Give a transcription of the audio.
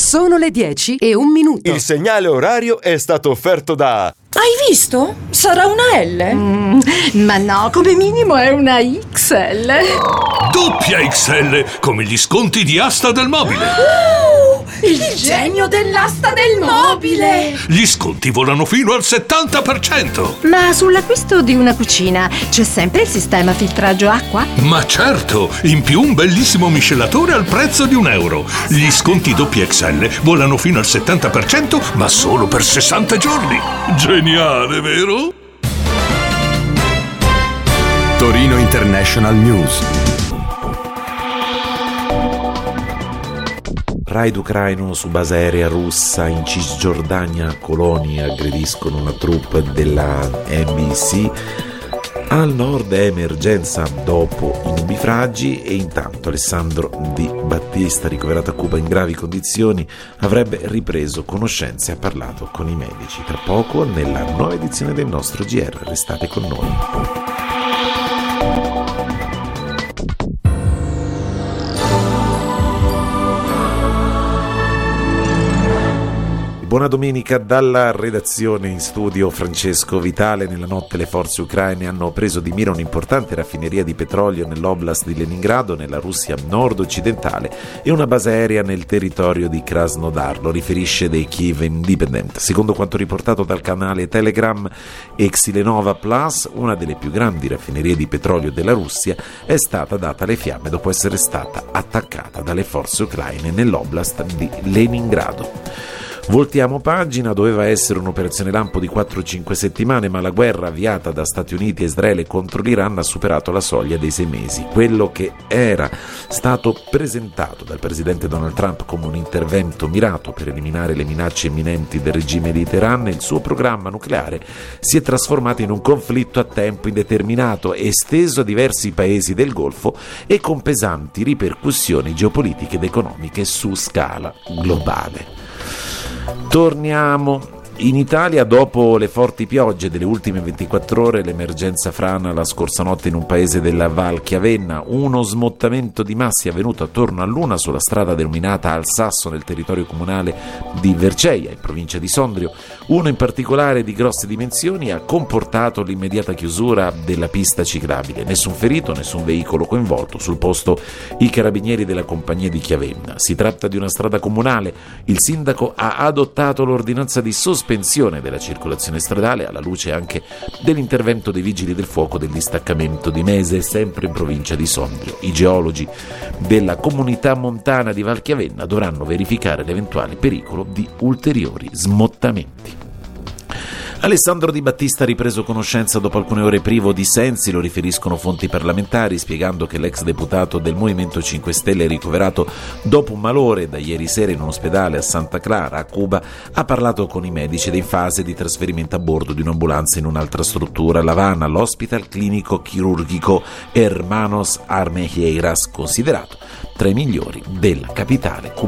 Sono le 10:01. Il segnale orario è stato offerto da... Hai visto? Sarà una L? Ma no, come minimo è una XL. Doppia XL, come gli sconti di Asta del Mobile. Il genio dell'asta del mobile! Gli sconti volano fino al 70%. Ma sull'acquisto di una cucina c'è sempre il sistema filtraggio acqua? Ma certo, in più un bellissimo miscelatore al prezzo di €1. Gli sconti doppia XL volano fino al 70%, ma solo per 60 giorni. Geniale, vero? Torino International News. Raid ucraino su base aerea russa in Cisgiordania, coloni aggrediscono una troupe della NBC. Al nord è emergenza dopo i nubifragi e intanto Alessandro Di Battista, ricoverato a Cuba in gravi condizioni, avrebbe ripreso conoscenze e ha parlato con i medici. Tra poco nella nuova edizione del nostro GR, restate con noi. Buona domenica dalla redazione. In studio Francesco Vitale. Nella notte le forze ucraine hanno preso di mira un'importante raffineria di petrolio nell'oblast di Leningrado, nella Russia nord-occidentale, e una base aerea nel territorio di Krasnodar, lo riferisce The Kyiv Independent. Secondo quanto riportato dal canale Telegram Exilenova Plus, una delle più grandi raffinerie di petrolio della Russia è stata data alle fiamme dopo essere stata attaccata dalle forze ucraine nell'oblast di Leningrado. Voltiamo pagina. Doveva essere un'operazione lampo di 4-5 settimane, ma la guerra avviata da Stati Uniti e Israele contro l'Iran ha superato la soglia dei 6 mesi. Quello che era stato presentato dal presidente Donald Trump come un intervento mirato per eliminare le minacce imminenti del regime di Teheran e il suo programma nucleare si è trasformato in un conflitto a tempo indeterminato, esteso a diversi paesi del Golfo e con pesanti ripercussioni geopolitiche ed economiche su scala globale. Torniamo in Italia. Dopo le forti piogge delle ultime 24 ore, l'emergenza frana la scorsa notte in un paese della Val Chiavenna. Uno smottamento di massi è avvenuto attorno all'una sulla strada denominata Al Sasso nel territorio comunale di Verceia, in provincia di Sondrio. Uno in particolare di grosse dimensioni ha comportato l'immediata chiusura della pista ciclabile. Nessun ferito, nessun veicolo coinvolto. Sul posto i carabinieri della compagnia di Chiavenna. Si tratta di una strada comunale. Il sindaco ha adottato l'ordinanza di sospensione della circolazione stradale alla luce anche dell'intervento dei vigili del fuoco del distaccamento di Mese, sempre in provincia di Sondrio. I geologi della comunità montana di Val Chiavenna dovranno verificare l'eventuale pericolo di ulteriori smottamenti. Alessandro Di Battista ha ripreso conoscenza dopo alcune ore privo di sensi, lo riferiscono fonti parlamentari, spiegando che l'ex deputato del Movimento 5 Stelle, ricoverato dopo un malore da ieri sera in un ospedale a Santa Clara, a Cuba, ha parlato con i medici ed è in fase di trasferimento a bordo di un'ambulanza in un'altra struttura, l'Havana, l'Hospital Clínico Quirúrgico Hermanos Armelleiras, considerato tra i migliori della capitale cubana.